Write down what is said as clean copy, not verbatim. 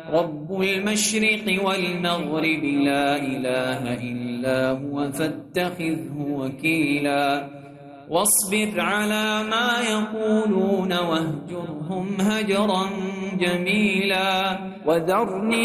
رب المشرق والمغرب لا إله إلا هو فاتخذه وكيلا واصبر على ما يقولون واهجرهم هجرا جميلا وذرني